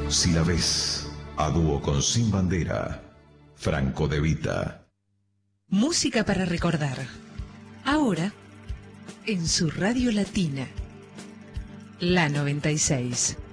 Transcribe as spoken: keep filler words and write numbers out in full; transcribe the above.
Si la ves, a dúo con Sin Bandera, Franco De Vita. Música para recordar. Ahora, en su radio latina, la noventa y seis.